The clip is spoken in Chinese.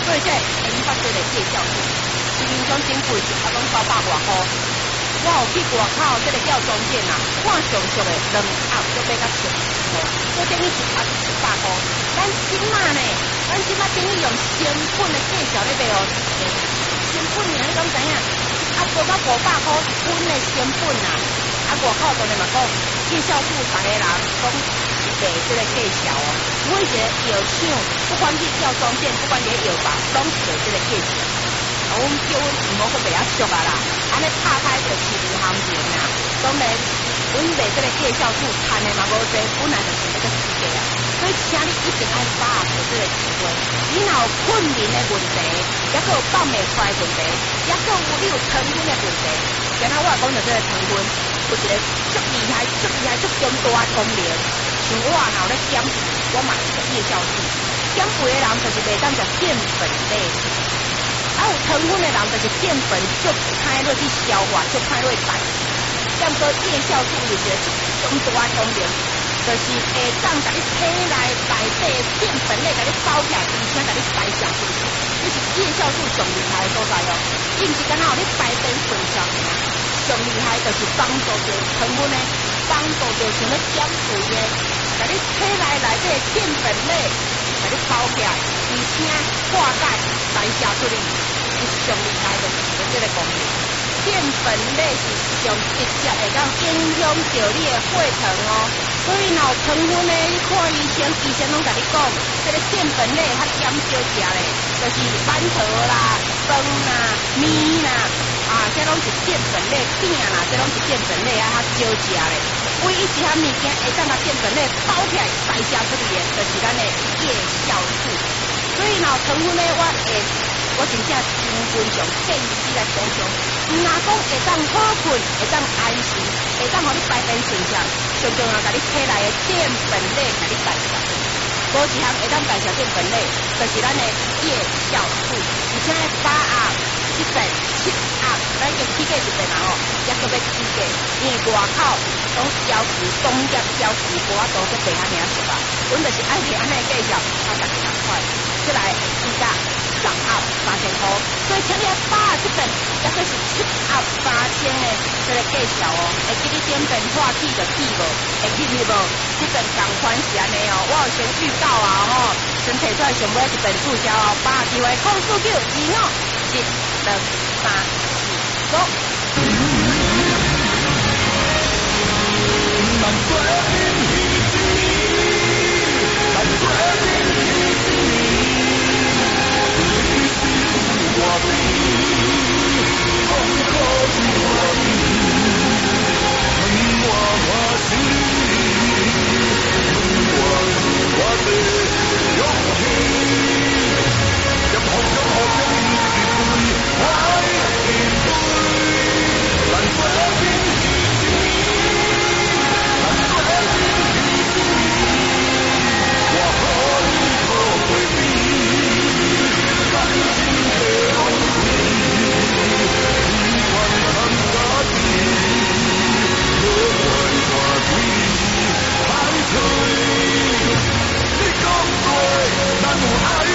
所以这研发这个介绍数，市面上真贵是啊，拢900外块。我有去外口这个叫中店啊，看上俗的2盒都买到700块，所以等于1盒700块。咱即马呢，咱即马等于用成本的计价咧卖哦，成本呢你讲知影？啊，无到500块是本的成本啊，啊外口当然嘛讲，介绍数逐个人讲是卖这个介绍哦，每一个药厂，不管是药妆店，不管是药房，拢是卖这个介绍。啊，阮叫阮唔好去卖啊俗啊啦，安尼拍开就是无行情啦。当然，阮卖这个介绍数赚的嘛无济，本来就是这个世界啊。所以请你一定爱把握这个机会。你若有困眠的问题，也有放袂出来的问题，也有你有糖分的问题。今仔我讲到这个糖分，有一个足厉害、足强大的功能。像我若有咧减肥，我嘛是介绍数。减肥的人就是袂当食淀粉类。啊，有糖分的人就是淀粉足歹落去消化，足歹落去代谢。兼个介绍数就是一个足强大的功能。就是会当甲你体内底淀粉类甲你包起来，而且甲你代谢出去，这是介绍数上厉害的所在哦。伊毋是干那有你排便顺畅尔，上厉害就是帮助着糖分的，帮助着像咧减肥的，甲你体内底淀粉类甲你包起来，而且化解代谢出去，是上厉害的这个功能。淀粉类是上直接会当影响到你的血糖哦。所以若有糖分呢，你看医生，医生拢甲你讲，这个淀粉类较减少食咧，就是馒头啦、饭啦、面啦，啊，这拢是淀粉类饼啦，这拢是淀粉类啊，较少食咧。唯一一项物件会当把淀粉类包起来代谢出去的，就是咱的夜酵素。所以若有糖分呢，我真正基本上建议你来补充。若讲会当好困，会当安心，会当互你排便顺畅，上重要甲你体内的淀粉类甲你代谢。无一项会当代谢淀粉类，就是咱的叶酵素，而且8盒、7盒，咱用起价1遍人哦，也搁要起价，因为外口拢消费工业消费无法度去卖遐尔俗啊，阮就是爱去安尼介绍，啊12块，再来2盒6盒3000块，所以请你8盒1遍，也就是7盒3000的这个介绍哦，会记你点变化去就去无，会记去无？这遍同款是安尼哦，我有先预告啊吼，先提出来上尾1遍促销哦，8个机会，05951234，走。